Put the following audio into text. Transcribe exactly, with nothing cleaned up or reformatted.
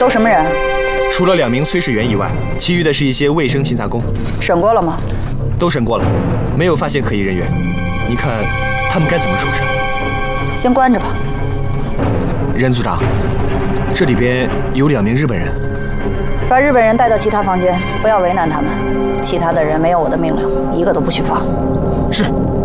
都什么人？ 除了两名炊事员以外，其余的是一些卫生勤杂工。 审过了吗？ 都审过了，没有发现可疑人员。你看，他们该怎么处置？ 先关着吧。 任组长，这里边有两名日本人， 把日本人带到其他房间，不要为难他们。其他的人没有我的命令，一个都不许放。 是。